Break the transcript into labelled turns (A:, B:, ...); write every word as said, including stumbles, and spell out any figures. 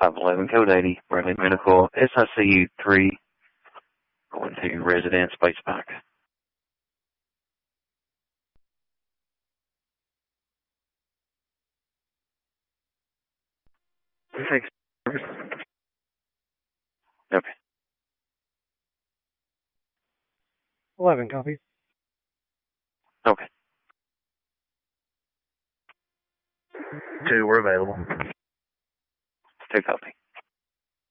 A: five eleven, code eighty, Bradley Medical, S I C U three, going to residence, Space Park. Thanks. Okay.
B: eleven, copy.
A: Okay.
C: Two, we're available.
A: Two, copy.